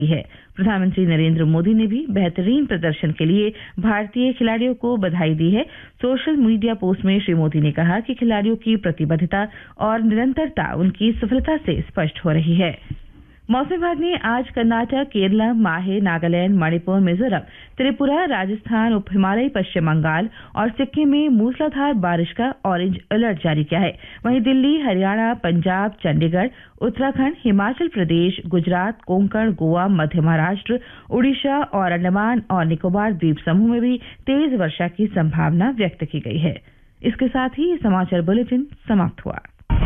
है। प्रधानमंत्री नरेंद्र मोदी ने भी बेहतरीन प्रदर्शन के लिए भारतीय खिलाड़ियों को बधाई दी है। सोशल मीडिया पोस्ट में श्री मोदी ने कहा कि खिलाड़ियों की प्रतिबद्धता और निरंतरता उनकी सफलता से स्पष्ट हो रही है। मौसम विभाग ने आज कर्नाटक, केरला, माहे, नागालैंड, मणिपुर, मिजोरम, त्रिपुरा, राजस्थान, उप हिमालयी पश्चिम बंगाल और सिक्किम में मूसलाधार बारिश का ऑरेंज अलर्ट जारी किया है। वहीं दिल्ली, हरियाणा, पंजाब, चंडीगढ़, उत्तराखंड, हिमाचल प्रदेश, गुजरात, कोंकण, गोवा, मध्य महाराष्ट्र, उड़ीसा और अंडमान और निकोबार द्वीप समूह में भी तेज वर्षा की संभावना व्यक्त की गई है। इसके साथ ही समाचार बुलेटिन समाप्त हुआ।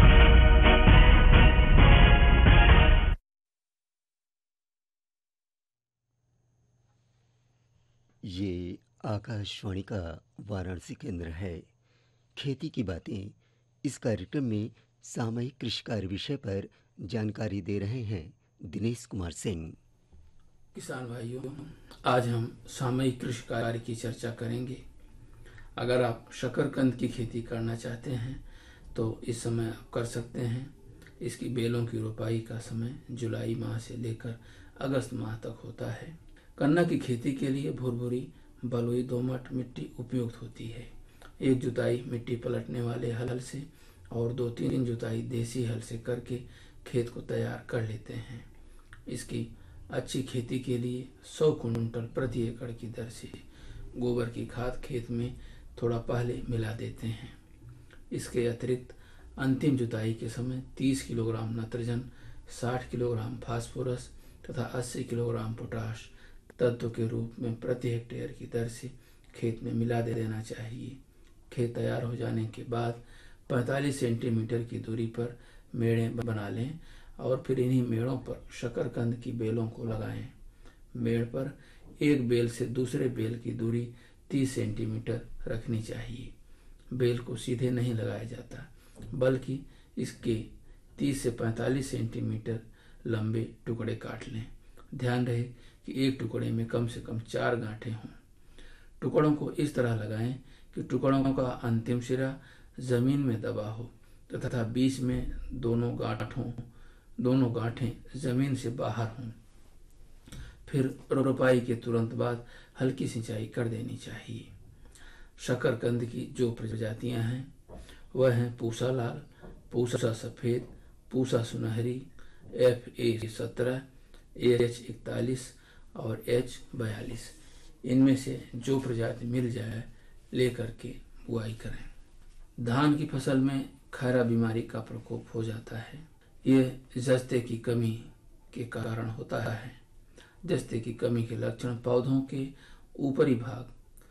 ये आकाशवाणी का वाराणसी केंद्र है। खेती की बातें इस कार्यक्रम में सामयिक कृषि कार्य विषय पर जानकारी दे रहे हैं दिनेश कुमार सिंह। किसान भाइयों, आज हम सामयिक कृषि कार्य की चर्चा करेंगे। अगर आप शकरकंद की खेती करना चाहते हैं तो इस समय आप कर सकते हैं। इसकी बेलों की रोपाई का समय जुलाई माह से लेकर अगस्त माह तक होता है। गन्ना की खेती के लिए भुरभुरी, बलुई, दोमट मिट्टी उपयुक्त होती है। एक जुताई मिट्टी पलटने वाले हल से और 2-3 जुताई देसी हल से करके खेत को तैयार कर लेते हैं। इसकी अच्छी खेती के लिए 100 कुंटल प्रति एकड़ की दर से गोबर की खाद खेत में थोड़ा पहले मिला देते हैं। इसके अतिरिक्त अंतिम जुताई के समय 30 किलोग्राम नाइट्रोजन, 60 किलोग्राम फास्फोरस तथा 80 किलोग्राम पोटाश तत्व के रूप में प्रति हेक्टेयर की दर से खेत में मिला देना चाहिए। खेत तैयार हो जाने के बाद 45 सेंटीमीटर की दूरी पर मेड़ें बना लें और फिर इन्हीं मेड़ों पर शकरकंद की बेलों को लगाएं। मेड़ पर एक बेल से दूसरे बेल की दूरी 30 सेंटीमीटर रखनी चाहिए। बेल को सीधे नहीं लगाया जाता, बल्कि इसके 30 से 45 सेंटीमीटर लंबे टुकड़े काट लें। ध्यान रहे कि एक टुकड़े में कम से कम 4 गांठें हों। टुकड़ों को इस तरह लगाएं कि टुकड़ों का अंतिम सिरा जमीन में दबा हो तथा बीच में दोनों गांठें जमीन से बाहर हों। फिर रोपाई के तुरंत बाद हल्की सिंचाई कर देनी चाहिए। शकरकंद की जो प्रजातियां हैं वह हैं पूसा लाल, पूसा सफेद, पूसा सुनहरी, FA17, AH41 और H42। इनमें से जो प्रजाति मिल जाए लेकर के बुआई करें। धान की फसल में खैरा बीमारी का प्रकोप हो जाता है। ये जस्ते की कमी के कारण होता है। जस्ते की कमी के लक्षण पौधों के ऊपरी भाग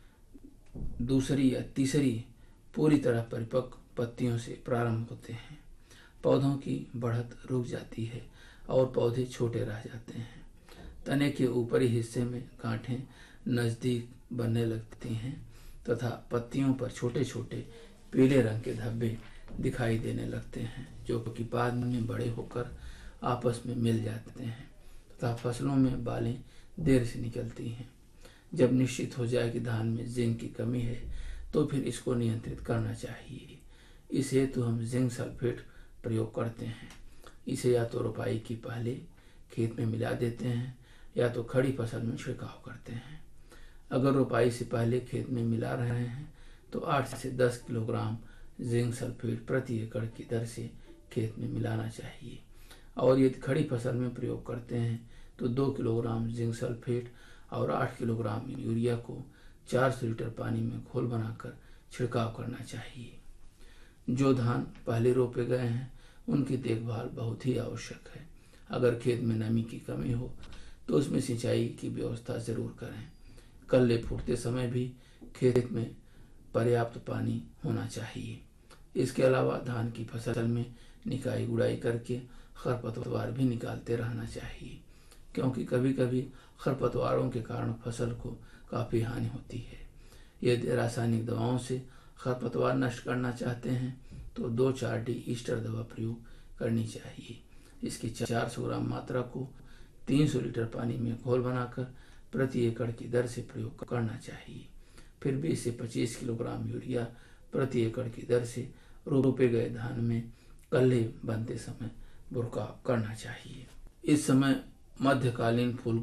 दूसरी या तीसरी पूरी तरह परिपक्व पत्तियों से प्रारंभ होते हैं। पौधों की बढ़त रुक जाती है और पौधे छोटे रह जाते हैं। तने के ऊपरी हिस्से में गांठें नजदीक बनने लगती हैं तथा पत्तियों पर छोटे छोटे पीले रंग के धब्बे दिखाई देने लगते हैं, जो कि बाद में बड़े होकर आपस में मिल जाते हैं तथा फसलों में बालें देर से निकलती हैं। जब निश्चित हो जाए कि धान में जिंक की कमी है तो फिर इसको नियंत्रित करना चाहिए। इस हेतु हम जिंक सल्फेट प्रयोग करते हैं। इसे या तो रोपाई की पहले खेत में मिला देते हैं या तो खड़ी फसल में छिड़काव करते हैं। अगर रोपाई से पहले खेत में मिला रहे हैं तो 8 से 10 किलोग्राम जिंक सल्फेट प्रति एकड़ की दर से खेत में मिलाना चाहिए और यदि खड़ी फसल में प्रयोग करते हैं तो 2 किलोग्राम जिंक सल्फेट और 8 किलोग्राम यूरिया को 400 लीटर पानी में घोल बनाकर छिड़काव करना चाहिए। जो धान पहले रोपे गए हैं उनकी देखभाल बहुत ही आवश्यक है। अगर खेत में नमी की कमी हो तो उसमें सिंचाई की व्यवस्था जरूर करें। कल्ले फूटते समय भी खेत में पर्याप्त पानी होना चाहिए। इसके अलावा धान की फसल में निकाई गुड़ाई करके खरपतवार भी निकालते रहना चाहिए, क्योंकि कभी कभी खरपतवारों के कारण फसल को काफ़ी हानि होती है। यदि रासायनिक दवाओं से खरपतवार नष्ट करना चाहते हैं तो 2,4-D ईस्टर दवा प्रयोग करनी चाहिए। इसकी 400 ग्राम मात्रा को 300 लीटर पानी में घोल बनाकर प्रति एकड़ की दर से प्रयोग करना चाहिए। फिर 20 से 25 किलोग्राम यूरिया प्रति एकड़ की दर से रोपे गए धान में कल्ले बनते समय बुरकाव करना चाहिए। इस समय मध्यकालीन फूल